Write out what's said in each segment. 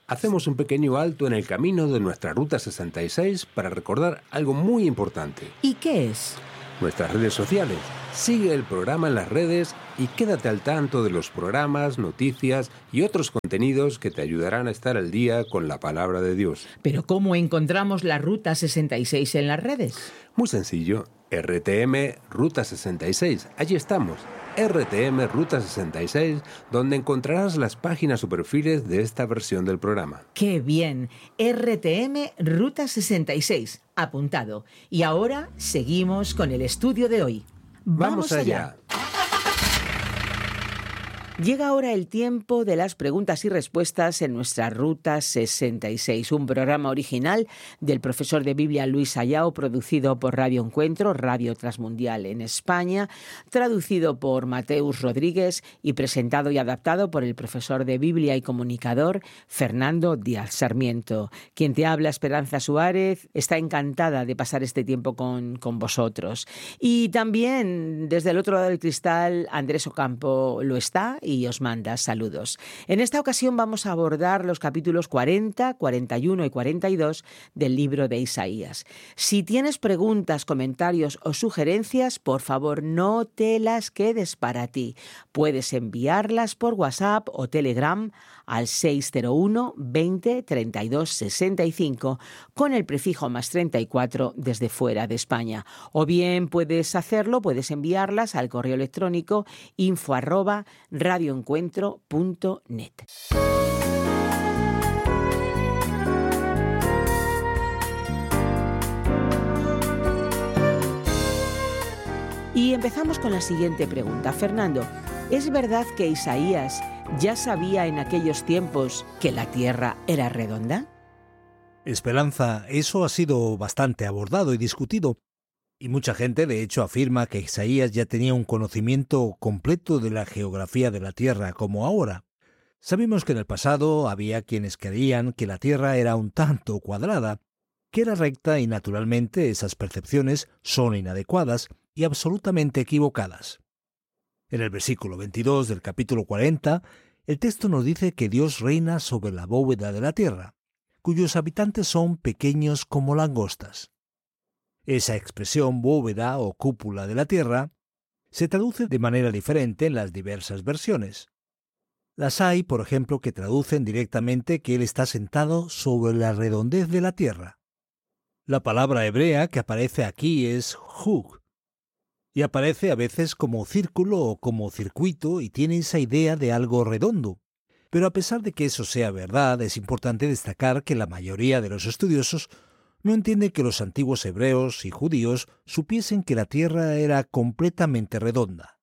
hacemos un pequeño alto en el camino de nuestra Ruta 66 para recordar algo muy importante. ¿Y qué es? Nuestras redes sociales. Sigue el programa en las redes y quédate al tanto de los programas, noticias y otros contenidos que te ayudarán a estar al día con la palabra de Dios. ¿Pero cómo encontramos la Ruta 66 en las redes? Muy sencillo. RTM Ruta 66. Allí estamos. RTM Ruta 66, donde encontrarás las páginas o perfiles de esta versión del programa. ¡Qué bien! RTM Ruta 66. Apuntado. Y ahora seguimos con el estudio de hoy. ¡Vamos allá! Llega ahora el tiempo de las preguntas y respuestas en nuestra Ruta 66, un programa original del profesor de Biblia Luis Ayao, producido por Radio Encuentro, Radio Transmundial en España, traducido por Mateus Rodríguez y presentado y adaptado por el profesor de Biblia y comunicador Fernando Díaz Sarmiento. Quien te habla, Esperanza Suárez, está encantada de pasar este tiempo con vosotros. Y también, desde el otro lado del cristal, Andrés Ocampo lo está y os manda saludos. En esta ocasión vamos a abordar los capítulos 40, 41 y 42 del libro de Isaías. Si tienes preguntas, comentarios o sugerencias, por favor no te las quedes para ti. Puedes enviarlas por WhatsApp o Telegram al 601 20 32 65 con el prefijo más 34 desde fuera de España. O bien puedes enviarlas al correo electrónico info@radioencuentro.net. Y empezamos con la siguiente pregunta. Fernando, ¿es verdad que Isaías ya sabía en aquellos tiempos que la Tierra era redonda? Esperanza, eso ha sido bastante abordado y discutido, y mucha gente de hecho afirma que Isaías ya tenía un conocimiento completo de la geografía de la Tierra como ahora. Sabemos que en el pasado había quienes creían que la Tierra era un tanto cuadrada, que era recta y naturalmente esas percepciones son inadecuadas y absolutamente equivocadas. En el versículo 22 del capítulo 40, el texto nos dice que Dios reina sobre la bóveda de la tierra, cuyos habitantes son pequeños como langostas. Esa expresión bóveda o cúpula de la tierra se traduce de manera diferente en las diversas versiones. Las hay, por ejemplo, que traducen directamente que Él está sentado sobre la redondez de la tierra. La palabra hebrea que aparece aquí es hug, y aparece a veces como círculo o como circuito y tiene esa idea de algo redondo. Pero a pesar de que eso sea verdad, es importante destacar que la mayoría de los estudiosos no entiende que los antiguos hebreos y judíos supiesen que la tierra era completamente redonda.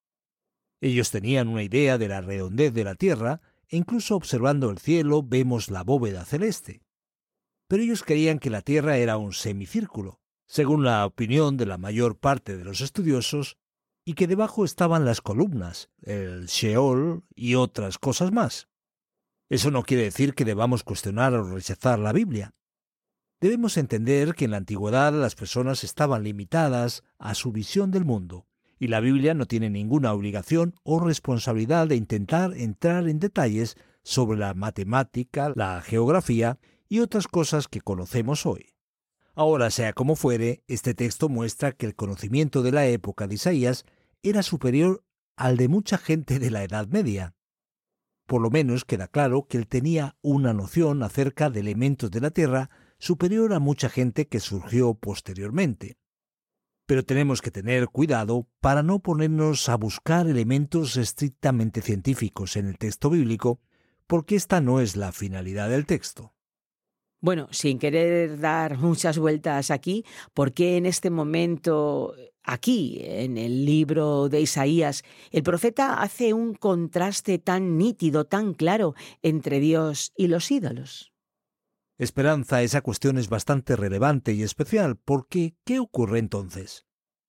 Ellos tenían una idea de la redondez de la tierra e incluso observando el cielo vemos la bóveda celeste. Pero ellos creían que la tierra era un semicírculo, según la opinión de la mayor parte de los estudiosos, y que debajo estaban las columnas, el Sheol y otras cosas más. Eso no quiere decir que debamos cuestionar o rechazar la Biblia. Debemos entender que en la antigüedad las personas estaban limitadas a su visión del mundo, y la Biblia no tiene ninguna obligación o responsabilidad de intentar entrar en detalles sobre la matemática, la geografía y otras cosas que conocemos hoy. Ahora, sea como fuere, este texto muestra que el conocimiento de la época de Isaías era superior al de mucha gente de la Edad Media. Por lo menos queda claro que él tenía una noción acerca de elementos de la Tierra superior a mucha gente que surgió posteriormente. Pero tenemos que tener cuidado para no ponernos a buscar elementos estrictamente científicos en el texto bíblico, porque esta no es la finalidad del texto. Bueno, sin querer dar muchas vueltas aquí, ¿por qué en este momento, aquí, en el libro de Isaías, el profeta hace un contraste tan nítido, tan claro, entre Dios y los ídolos? Esperanza, esa cuestión es bastante relevante y especial, porque ¿qué ocurre entonces?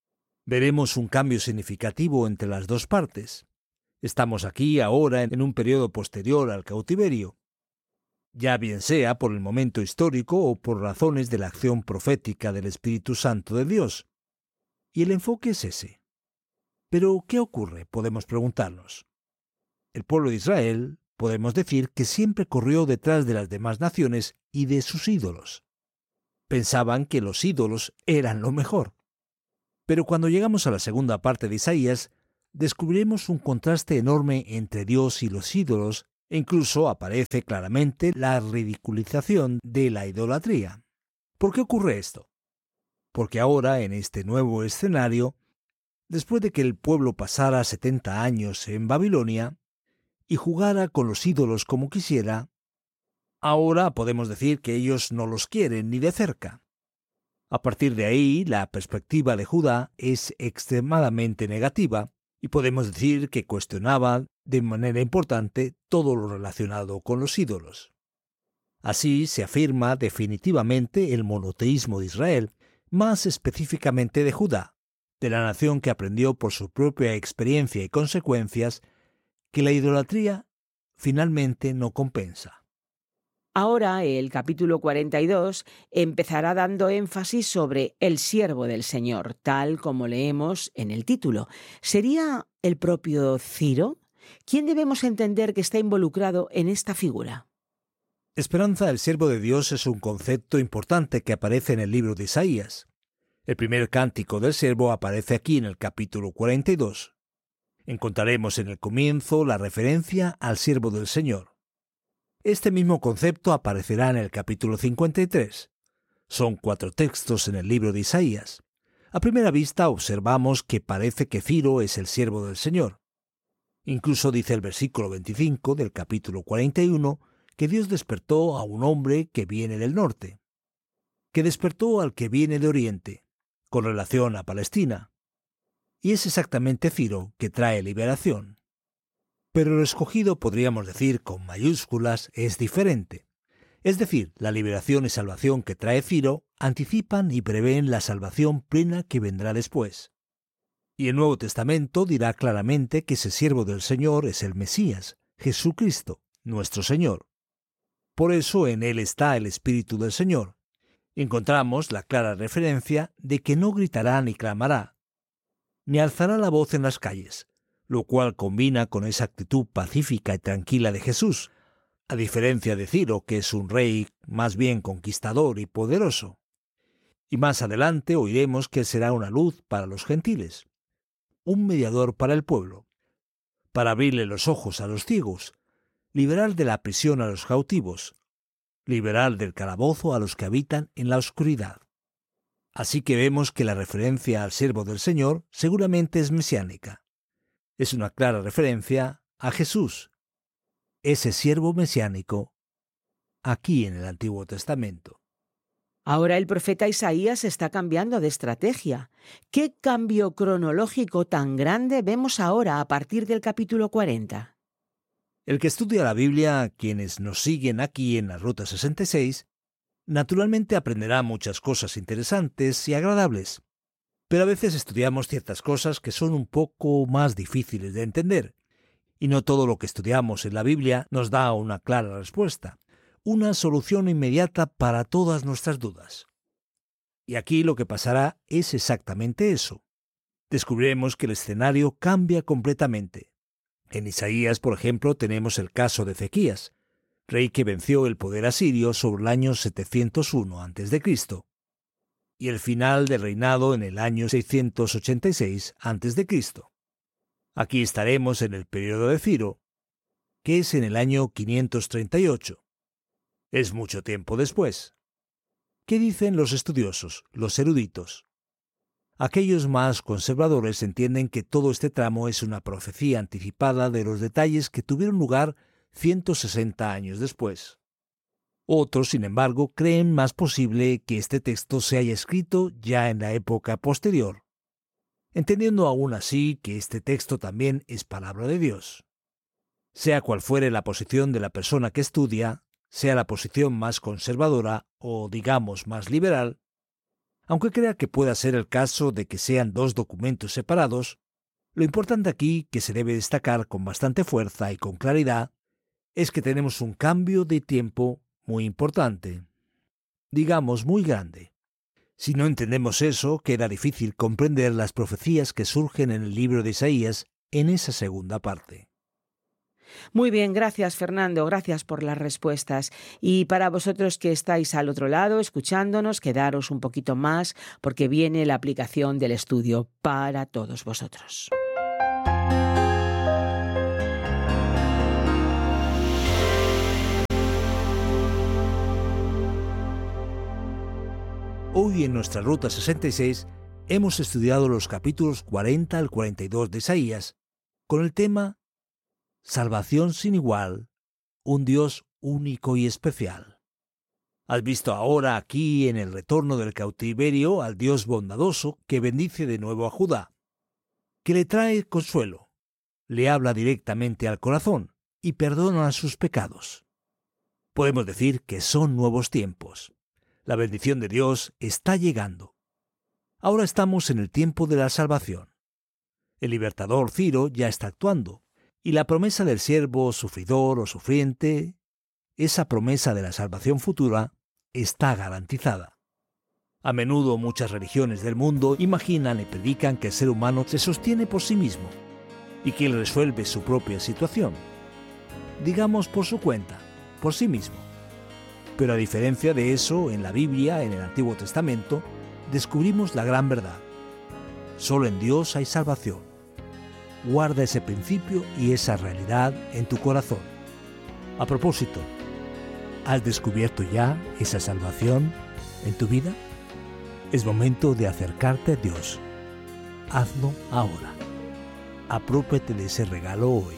Veremos un cambio significativo entre las dos partes. Estamos aquí ahora en un periodo posterior al cautiverio, ya bien sea por el momento histórico o por razones de la acción profética del Espíritu Santo de Dios. Y el enfoque es ese. Pero, ¿qué ocurre? Podemos preguntarnos. El pueblo de Israel, podemos decir que siempre corrió detrás de las demás naciones y de sus ídolos. Pensaban que los ídolos eran lo mejor. Pero cuando llegamos a la segunda parte de Isaías, descubriremos un contraste enorme entre Dios y los ídolos, e incluso aparece claramente la ridiculización de la idolatría. ¿Por qué ocurre esto? Porque ahora, en este nuevo escenario, después de que el pueblo pasara 70 años en Babilonia y jugara con los ídolos como quisiera, ahora podemos decir que ellos no los quieren ni de cerca. A partir de ahí, la perspectiva de Judá es extremadamente negativa y podemos decir que cuestionaba de manera importante todo lo relacionado con los ídolos. Así se afirma definitivamente el monoteísmo de Israel, más específicamente de Judá, de la nación que aprendió por su propia experiencia y consecuencias que la idolatría finalmente no compensa. Ahora el capítulo 42 empezará dando énfasis sobre el siervo del Señor, tal como leemos en el título. ¿Sería el propio Ciro? ¿Quién debemos entender que está involucrado en esta figura? Esperanza, el siervo de Dios, es un concepto importante que aparece en el libro de Isaías. El primer cántico del siervo aparece aquí en el capítulo 42. Encontraremos en el comienzo la referencia al siervo del Señor. Este mismo concepto aparecerá en el capítulo 53. Son 4 textos en el libro de Isaías. A primera vista observamos que parece que Ciro es el siervo del Señor. Incluso dice el versículo 25 del capítulo 41 que Dios despertó a un hombre que viene del norte, que despertó al que viene de oriente, con relación a Palestina. Y es exactamente Ciro que trae liberación. Pero lo escogido, podríamos decir con mayúsculas, es diferente. Es decir, la liberación y salvación que trae Ciro anticipan y prevén la salvación plena que vendrá después. Y el Nuevo Testamento dirá claramente que ese siervo del Señor es el Mesías, Jesucristo, nuestro Señor. Por eso en él está el Espíritu del Señor. Encontramos la clara referencia de que no gritará ni clamará, ni alzará la voz en las calles, lo cual combina con esa actitud pacífica y tranquila de Jesús, a diferencia de Ciro, que es un rey más bien conquistador y poderoso. Y más adelante oiremos que él será una luz para los gentiles, un mediador para el pueblo, para abrirle los ojos a los ciegos, liberar de la prisión a los cautivos, liberar del calabozo a los que habitan en la oscuridad. Así que vemos que la referencia al siervo del Señor seguramente es mesiánica. Es una clara referencia a Jesús, ese siervo mesiánico, aquí en el Antiguo Testamento. Ahora el profeta Isaías está cambiando de estrategia. ¿Qué cambio cronológico tan grande vemos ahora a partir del capítulo 40? El que estudia la Biblia, quienes nos siguen aquí en la Ruta 66, naturalmente aprenderá muchas cosas interesantes y agradables. Pero a veces estudiamos ciertas cosas que son un poco más difíciles de entender, y no todo lo que estudiamos en la Biblia nos da una clara respuesta, una solución inmediata para todas nuestras dudas. Y aquí lo que pasará es exactamente eso. Descubriremos que el escenario cambia completamente. En Isaías, por ejemplo, tenemos el caso de Ezequías, rey que venció el poder asirio sobre el año 701 a.C., y el final del reinado en el año 686 a.C. Aquí estaremos en el período de Ciro, que es en el año 538. Es mucho tiempo después. ¿Qué dicen los estudiosos, los eruditos? Aquellos más conservadores entienden que todo este tramo es una profecía anticipada de los detalles que tuvieron lugar 160 años después. Otros, sin embargo, creen más posible que este texto se haya escrito ya en la época posterior, entendiendo aún así que este texto también es palabra de Dios. Sea cual fuere la posición de la persona que estudia, sea la posición más conservadora o, digamos, más liberal, aunque crea que pueda ser el caso de que sean 2 documentos separados, lo importante aquí, que se debe destacar con bastante fuerza y con claridad, es que tenemos un cambio de tiempo muy importante, digamos muy grande. Si no entendemos eso, queda difícil comprender las profecías que surgen en el libro de Isaías en esa segunda parte. Muy bien, gracias Fernando, gracias por las respuestas. Y para vosotros que estáis al otro lado escuchándonos, quedaros un poquito más porque viene la aplicación del estudio para todos vosotros. Hoy en nuestra Ruta 66 hemos estudiado los capítulos 40 al 42 de Isaías con el tema Salvación sin igual, un Dios único y especial. Has visto ahora aquí en el retorno del cautiverio al Dios bondadoso que bendice de nuevo a Judá, que le trae consuelo, le habla directamente al corazón y perdona sus pecados. Podemos decir que son nuevos tiempos. La bendición de Dios está llegando. Ahora estamos en el tiempo de la salvación. El libertador Ciro ya está actuando, y la promesa del siervo sufridor o sufriente, esa promesa de la salvación futura, está garantizada. A menudo muchas religiones del mundo imaginan y predican que el ser humano se sostiene por sí mismo y que él resuelve su propia situación, digamos por su cuenta, por sí mismo. Pero a diferencia de eso, en la Biblia, en el Antiguo Testamento, descubrimos la gran verdad. Solo en Dios hay salvación. Guarda ese principio y esa realidad en tu corazón. A propósito, ¿has descubierto ya esa salvación en tu vida? Es momento de acercarte a Dios. Hazlo ahora. Apropiate de ese regalo hoy.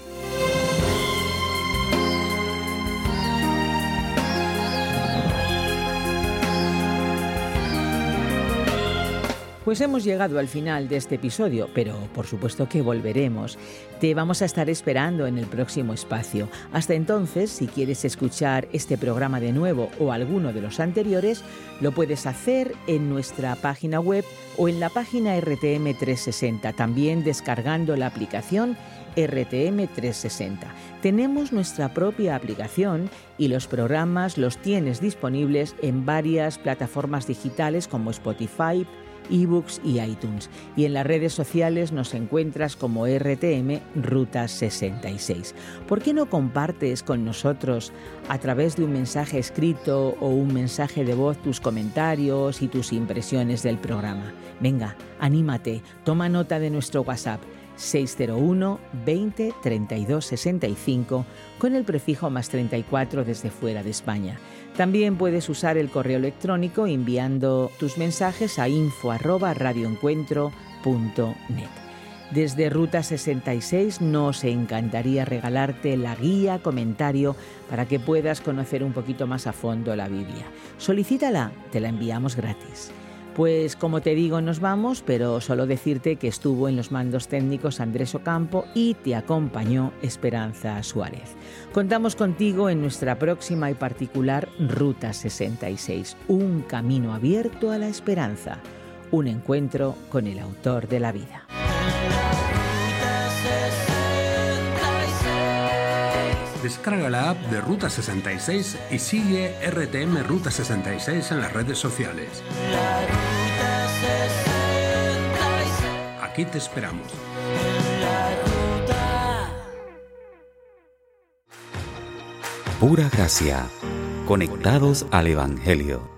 Pues hemos llegado al final de este episodio, pero por supuesto que volveremos. Te vamos a estar esperando en el próximo espacio. Hasta entonces, si quieres escuchar este programa de nuevo o alguno de los anteriores, lo puedes hacer en nuestra página web o en la página RTM 360, también descargando la aplicación RTM 360. Tenemos nuestra propia aplicación y los programas los tienes disponibles en varias plataformas digitales como Spotify, eBooks y iTunes. Y en las redes sociales nos encuentras como RTM Ruta 66. ¿Por qué no compartes con nosotros a través de un mensaje escrito o un mensaje de voz tus comentarios y tus impresiones del programa? Venga, anímate, toma nota de nuestro WhatsApp 601 20 32 65 con el prefijo +34 desde fuera de España. También puedes usar el correo electrónico enviando tus mensajes a info@radioencuentro.net. Desde Ruta 66 nos encantaría regalarte la guía comentario para que puedas conocer un poquito más a fondo la Biblia. Solicítala, te la enviamos gratis. Pues como te digo, nos vamos, pero solo decirte que estuvo en los mandos técnicos Andrés Ocampo y te acompañó Esperanza Suárez. Contamos contigo en nuestra próxima y particular Ruta 66, un camino abierto a la esperanza, un encuentro con el autor de la vida. Descarga la app de Ruta 66 y sigue RTM Ruta 66 en las redes sociales. Aquí te esperamos. Pura gracia, conectados al Evangelio.